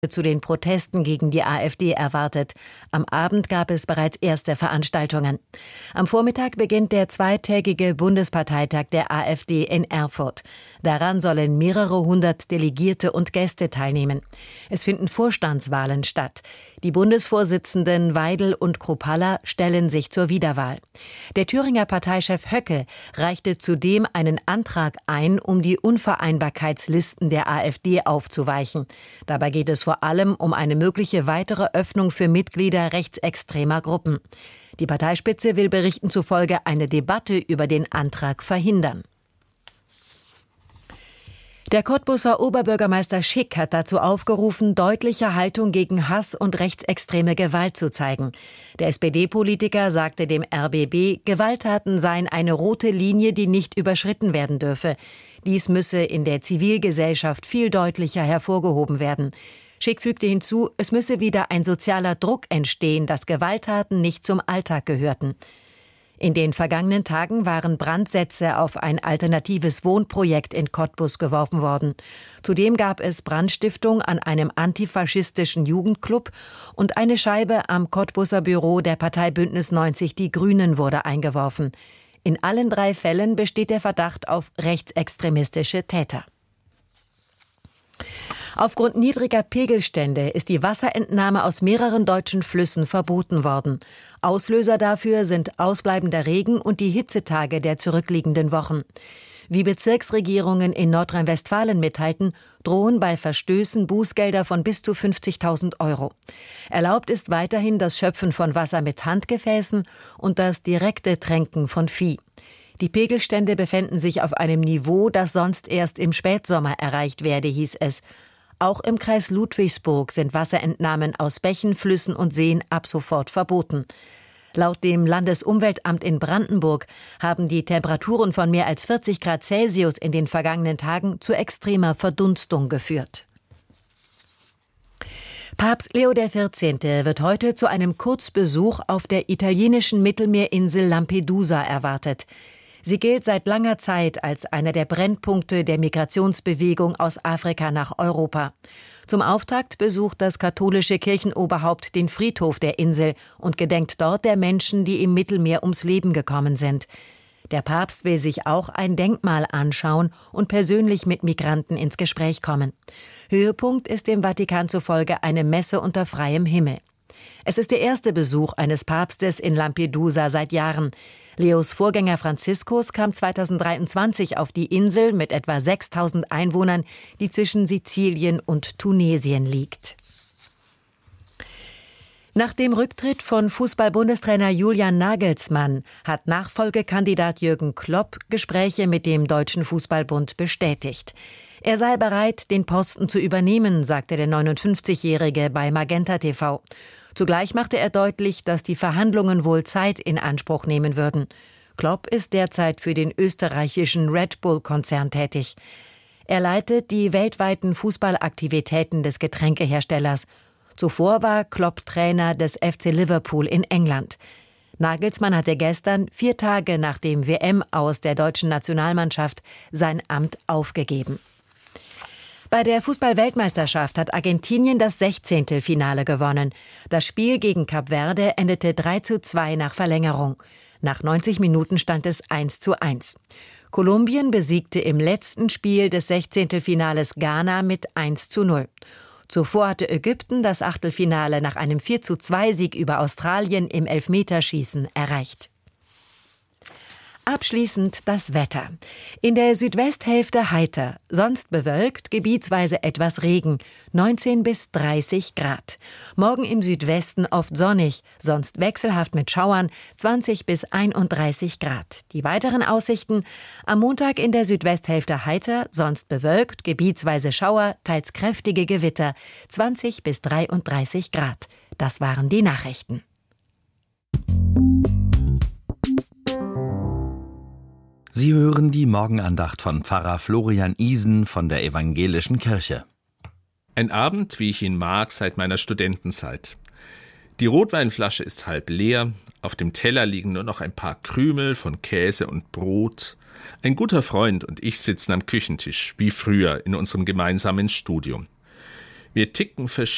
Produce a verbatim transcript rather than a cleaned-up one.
zu den Protesten gegen die AfD erwartet. Am Abend gab es bereits erste Veranstaltungen. Am Vormittag beginnt der zweitägige Bundesparteitag der AfD in Erfurt. Daran sollen mehrere hundert Delegierte und Gäste teilnehmen. Es finden Vorstandswahlen statt. Die Bundesvorsitzenden Weidel und Kruppalla stellen sich zur Wiederwahl. Der Thüringer Parteichef Höcke reichte zudem einen Antrag ein, um die Unvereinbarkeitslisten der AfD aufzuweichen. Dabei geht es vor allem um eine mögliche weitere Öffnung für Mitglieder rechtsextremer Gruppen. Die Parteispitze will Berichten zufolge eine Debatte über den Antrag verhindern. Der Cottbuser Oberbürgermeister Schick hat dazu aufgerufen, deutliche Haltung gegen Hass und rechtsextreme Gewalt zu zeigen. Der S P D-Politiker sagte dem R B B, Gewalttaten seien eine rote Linie, die nicht überschritten werden dürfe. Dies müsse in der Zivilgesellschaft viel deutlicher hervorgehoben werden. Schick fügte hinzu, es müsse wieder ein sozialer Druck entstehen, dass Gewalttaten nicht zum Alltag gehörten. In den vergangenen Tagen waren Brandsätze auf ein alternatives Wohnprojekt in Cottbus geworfen worden. Zudem gab es Brandstiftung an einem antifaschistischen Jugendclub und eine Scheibe am Cottbuser Büro der Partei Bündnis neunzig Die Grünen wurde eingeworfen. In allen drei Fällen besteht der Verdacht auf rechtsextremistische Täter. Aufgrund niedriger Pegelstände ist die Wasserentnahme aus mehreren deutschen Flüssen verboten worden. Auslöser dafür sind ausbleibender Regen und die Hitzetage der zurückliegenden Wochen. Wie Bezirksregierungen in Nordrhein-Westfalen mitteilten, drohen bei Verstößen Bußgelder von bis zu fünfzigtausend Euro. Erlaubt ist weiterhin das Schöpfen von Wasser mit Handgefäßen und das direkte Tränken von Vieh. Die Pegelstände befänden sich auf einem Niveau, das sonst erst im Spätsommer erreicht werde, hieß es. Auch im Kreis Ludwigsburg sind Wasserentnahmen aus Bächen, Flüssen und Seen ab sofort verboten. Laut dem Landesumweltamt in Brandenburg haben die Temperaturen von mehr als vierzig Grad Celsius in den vergangenen Tagen zu extremer Verdunstung geführt. Papst Leo der Vierzehnte wird heute zu einem Kurzbesuch auf der italienischen Mittelmeerinsel Lampedusa erwartet. Sie gilt seit langer Zeit als einer der Brennpunkte der Migrationsbewegung aus Afrika nach Europa. Zum Auftakt besucht das katholische Kirchenoberhaupt den Friedhof der Insel und gedenkt dort der Menschen, die im Mittelmeer ums Leben gekommen sind. Der Papst will sich auch ein Denkmal anschauen und persönlich mit Migranten ins Gespräch kommen. Höhepunkt ist dem Vatikan zufolge eine Messe unter freiem Himmel. Es ist der erste Besuch eines Papstes in Lampedusa seit Jahren. Leos Vorgänger Franziskus kam zweitausenddreiundzwanzig auf die Insel mit etwa sechstausend Einwohnern, die zwischen Sizilien und Tunesien liegt. Nach dem Rücktritt von Fußball-Bundestrainer Julian Nagelsmann hat Nachfolgekandidat Jürgen Klopp Gespräche mit dem Deutschen Fußballbund bestätigt. Er sei bereit, den Posten zu übernehmen, sagte der neunundfünfzigjährige bei Magenta T V. Zugleich machte er deutlich, dass die Verhandlungen wohl Zeit in Anspruch nehmen würden. Klopp ist derzeit für den österreichischen Red Bull-Konzern tätig. Er leitet die weltweiten Fußballaktivitäten des Getränkeherstellers. Zuvor war Klopp Trainer des F C Liverpool in England. Nagelsmann hatte gestern, vier Tage nach dem W M-Aus der deutschen Nationalmannschaft, sein Amt aufgegeben. Bei der Fußball-Weltmeisterschaft hat Argentinien das Sechzehntelfinale gewonnen. Das Spiel gegen Kap Verde endete drei zu zwei nach Verlängerung. Nach neunzig Minuten stand es eins zu eins. Kolumbien besiegte im letzten Spiel des Sechzehntelfinales Ghana mit eins zu null. Zuvor hatte Ägypten das Achtelfinale nach einem vier zu zwei Sieg über Australien im Elfmeterschießen erreicht. Abschließend das Wetter. In der Südwesthälfte heiter, sonst bewölkt, gebietsweise etwas Regen, neunzehn bis dreißig Grad. Morgen im Südwesten oft sonnig, sonst wechselhaft mit Schauern, zwanzig bis einunddreißig Grad. Die weiteren Aussichten: am Montag in der Südwesthälfte heiter, sonst bewölkt, gebietsweise Schauer, teils kräftige Gewitter, zwanzig bis dreiunddreißig Grad. Das waren die Nachrichten. Sie hören die Morgenandacht von Pfarrer Florian Isen von der Evangelischen Kirche. Ein Abend, wie ich ihn mag, seit meiner Studentenzeit. Die Rotweinflasche ist halb leer, auf dem Teller liegen nur noch ein paar Krümel von Käse und Brot. Ein guter Freund und ich sitzen am Küchentisch, wie früher in unserem gemeinsamen Studium. Wir ticken verschieden.